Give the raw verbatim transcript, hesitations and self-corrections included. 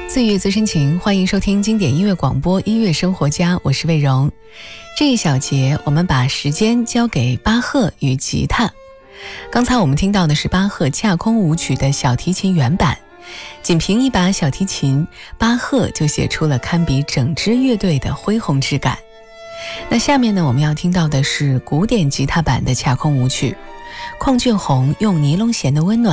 岁月自深情，欢迎收听经典音乐广播音乐生活家，我是魏荣。这一小节我们把时间交给巴赫与吉他。刚才我们听到的是巴赫架空舞曲的小提琴原版，仅凭一把小提琴，巴赫就写出了堪比整支乐队的恢宏之感。那下面呢，我们要听到的是古典吉他版的架空舞曲，邝俊宏用尼龙弦的温暖